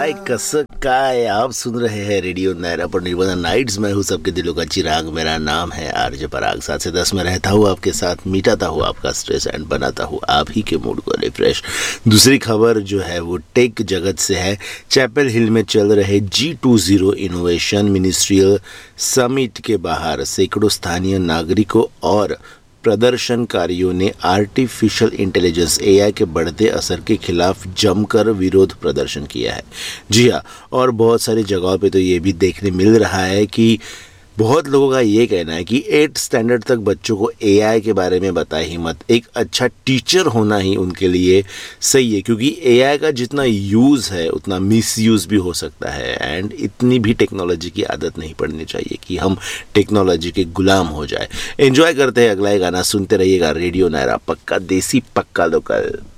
काय कसं काय आप सुन रहे हैं रेडियो नायरा पर निर्बंधा नाइट्स। मैं हूँ सबके दिलों का चिराग, मेरा नाम है आरजे पराग। 7 से 10 में रहता हूँ आपके साथ, मिटाता हूँ आपका स्ट्रेस एंड बनाता हूँ आप ही के मूड को रिफ्रेश। दूसरी खबर जो है वो टेक जगत से है। चैपल हिल में चल रहे G20 इनोवेशन मिनिस्ट्रियल समिट के बाहर सैकड़ों स्थानीय नागरिकों और प्रदर्शनकारियों ने आर्टिफिशियल इंटेलिजेंस एआई के बढ़ते असर के खिलाफ जमकर विरोध प्रदर्शन किया है। जी हाँ, और बहुत सारी जगहों पे तो ये भी देखने मिल रहा है कि बहुत लोगों का ये कहना है कि 8th स्टैंडर्ड तक बच्चों को एआई के बारे में बताए ही मत। एक अच्छा टीचर होना ही उनके लिए सही है, क्योंकि एआई का जितना यूज़ है उतना मिसयूज़ भी हो सकता है। एंड इतनी भी टेक्नोलॉजी की आदत नहीं पड़नी चाहिए कि हम टेक्नोलॉजी के गुलाम हो जाए। एंजॉय करते हैं अगला गाना, सुनते रहिएगा रेडियो नायरा, पक्का देसी पक्का लोकल।